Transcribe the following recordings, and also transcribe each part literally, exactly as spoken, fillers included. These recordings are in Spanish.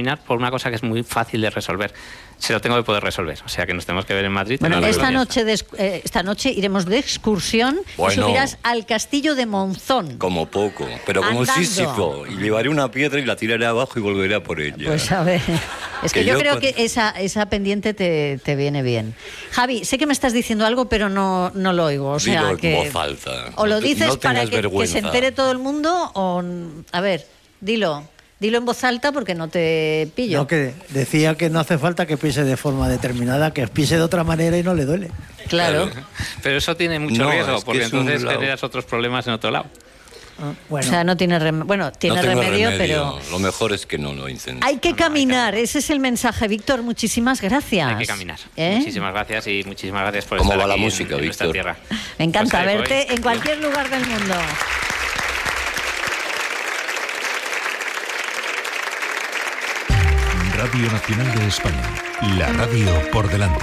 caminar por una cosa que es muy fácil de resolver. Se lo tengo que poder resolver, o sea que nos tenemos que ver en Madrid. Bueno, esta noche, de, eh, esta noche iremos de excursión bueno, y subirás al castillo de Monzón. Como poco, pero como andando. Sísifo. Y llevaré una piedra y la tiraré abajo y volveré a por ella. Pues a ver, es que, que yo, yo creo con... que esa, esa pendiente te, te viene bien. Javi, sé que me estás diciendo algo, pero no, no lo oigo. O sea, Dilo que en voz alta. O lo dices no para que, que se entere todo el mundo, o... A ver, dilo. Dilo en voz alta porque no te pillo. No, que decía que no hace falta que pise de forma determinada, que pise de otra manera y no le duele. Claro. Claro. Pero eso tiene mucho no, riesgo, es porque entonces lado... generas otros problemas en otro lado. Ah, bueno. O sea, no tiene remedio. Bueno, tiene no remedio, remedio, pero... Lo mejor es que no lo incendies. Hay que no, caminar, no, hay que... ese es el mensaje. Víctor, muchísimas gracias. Hay que caminar. ¿Eh? Muchísimas gracias y muchísimas gracias por ¿Cómo estar va aquí la música, en, en nuestra Víctor? tierra. Me encanta pues verte voy. en cualquier lugar del mundo. Radio Nacional de España, la radio por delante.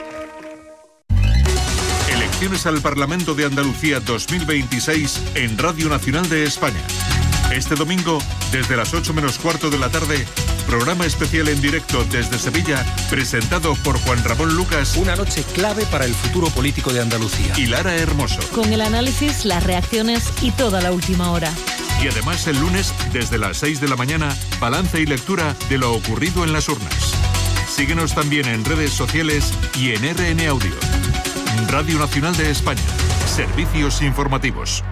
Elecciones al Parlamento de Andalucía dos mil veintiséis en Radio Nacional de España. Este domingo, desde las ocho menos cuarto de la tarde, programa especial en directo desde Sevilla, presentado por Juan Ramón Lucas. Una noche clave para el futuro político de Andalucía. Y Lara Hermoso. Con el análisis, las reacciones y toda la última hora. Y además el lunes, desde las seis de la mañana, balance y lectura de lo ocurrido en las urnas. Síguenos también en redes sociales y en R N Audio. Radio Nacional de España. Servicios informativos.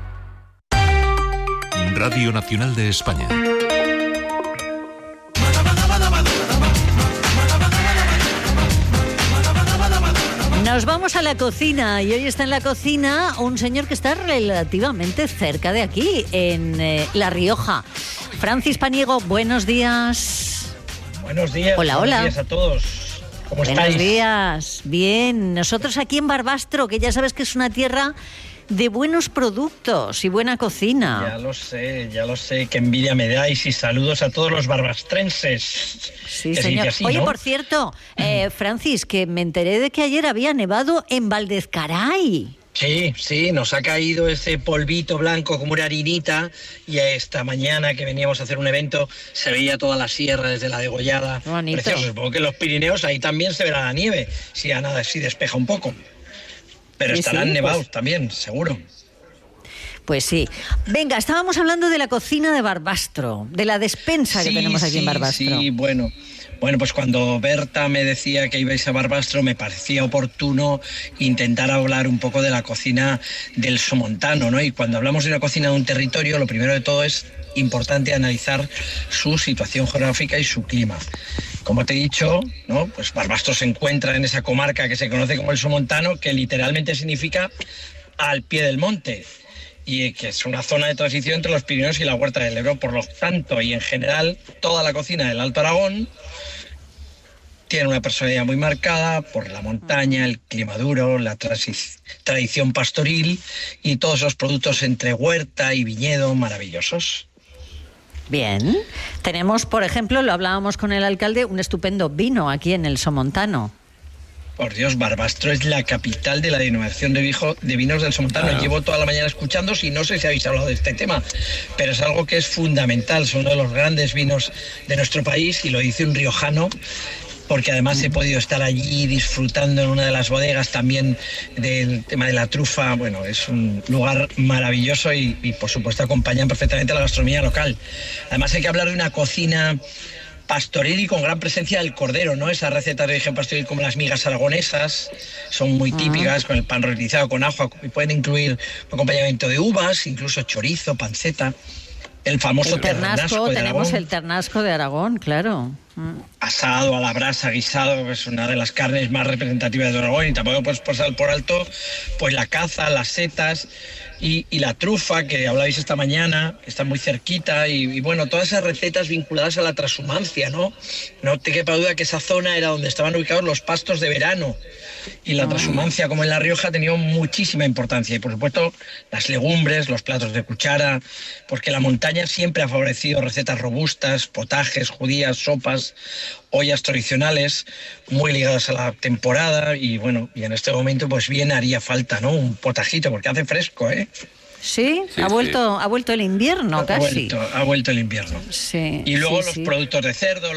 Radio Nacional de España. Nos vamos a la cocina y hoy está en la cocina un señor que está relativamente cerca de aquí, en eh, La Rioja. Francis Paniego, buenos días. Buenos días. Hola, buenos hola. días a todos. ¿Cómo buenos estáis? Buenos días. Bien. Nosotros aquí en Barbastro, que ya sabes que es una tierra de buenos productos y buena cocina. Ya lo sé, ya lo sé. Qué envidia me dais y saludos a todos los barbastrenses. Sí, señor. Así, Oye, ¿no? Por cierto, eh, Francis, que me enteré de que ayer había nevado en Valdezcaray. Sí, sí, nos ha caído ese polvito blanco como una harinita y esta mañana que veníamos a hacer un evento se veía toda la sierra desde la Degollada. Bonito. Precioso. Supongo que en los Pirineos ahí también se verá la nieve, si ya nada, si despeja un poco. Pero sí, estarán sí, nevados pues... también, seguro. Pues sí. Venga, estábamos hablando de la cocina de Barbastro, de la despensa sí, que tenemos aquí sí, en Barbastro. Sí, bueno. Bueno, pues cuando Berta me decía que ibais a Barbastro, me parecía oportuno intentar hablar un poco de la cocina del somontano, ¿no? Y cuando hablamos de una cocina de un territorio, lo primero de todo es importante analizar su situación geográfica y su clima. Como te he dicho, ¿no? Pues Barbastro se encuentra en esa comarca que se conoce como el somontano, que literalmente significa al pie del monte, y que es una zona de transición entre los Pirineos y la Huerta del Ebro. Por lo tanto, y en general, toda la cocina del Alto Aragón tiene una personalidad muy marcada por la montaña, el clima duro, la tradición pastoril y todos esos productos entre huerta y viñedo maravillosos. Bien. Tenemos, por ejemplo, lo hablábamos con el alcalde, un estupendo vino aquí en el Somontano. Por Dios, Barbastro es la capital de la denominación de, vijo, de vinos del Somontano. Ah. Llevo toda la mañana escuchándos y no sé si habéis hablado de este tema, pero es algo que es fundamental. Son uno de los grandes vinos de nuestro país y lo dice un riojano, porque además he podido estar allí disfrutando en una de las bodegas también del tema de la trufa. Bueno, es un lugar maravilloso y, y por supuesto acompañan perfectamente a la gastronomía local. Además hay que hablar de una cocina pastoril y con gran presencia del cordero, ¿no? Esas recetas de origen pastoril como las migas aragonesas son muy típicas, uh-huh. con el pan reutilizado con ajo, y pueden incluir un acompañamiento de uvas, incluso chorizo, panceta. El famoso el ternasco, ternasco de tenemos Aragón. El ternasco de Aragón, claro. Asado a la brasa, guisado, que es una de las carnes más representativas de Aragón, y tampoco puedes pasar por alto pues la caza, las setas y, y la trufa, que hablabais esta mañana, que está muy cerquita, y, y bueno, todas esas recetas vinculadas a la transhumancia, ¿no? No te quepa duda que esa zona era donde estaban ubicados los pastos de verano, y la transhumancia, como en La Rioja, ha tenido muchísima importancia. Y por supuesto, las legumbres, los platos de cuchara, porque la montaña siempre ha favorecido recetas robustas, potajes, judías, sopas, ollas tradicionales, muy ligadas a la temporada. Y bueno, y en este momento pues bien haría falta, ¿no? Un potajito, porque hace fresco, ¿eh? Sí, sí, ha vuelto, sí. ha vuelto el invierno, ha casi. Vuelto, ha vuelto el invierno. Sí, y luego sí, los sí. productos de cerdo,